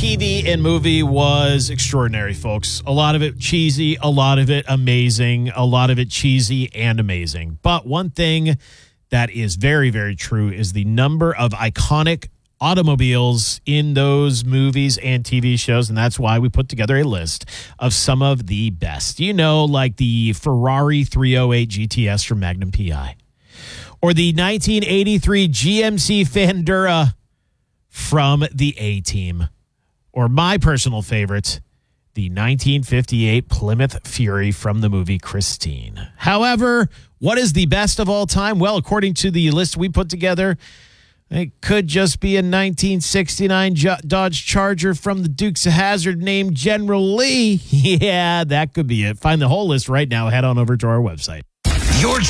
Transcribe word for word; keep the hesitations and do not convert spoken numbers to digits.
T V and movie was extraordinary, folks. A lot of it cheesy, a lot of it amazing, a lot of it cheesy and amazing. But one thing that is very, very true is the number of iconic automobiles in those movies and T V shows, and that's why we put together a list of some of the best. You know, like the Ferrari three oh eight G T S from Magnum P I, or the nineteen eighty-three G M C Fandura from the A-Team, or my personal favorite, the nineteen fifty-eight Plymouth Fury from the movie Christine. However, what is the best of all time? Well, according to the list we put together, it could just be a nineteen sixty-nine Dodge Charger from the Dukes of Hazzard named General Lee. Yeah, that could be it. Find the whole list right now. Head on over to our website. You're